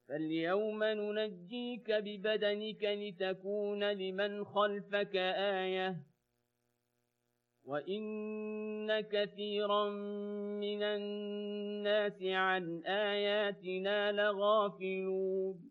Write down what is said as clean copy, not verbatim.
فاليوم ننجيك ببدنك لتكون لمن خلفك آية وإن كثيرا من الناس عن آياتنا لغافلون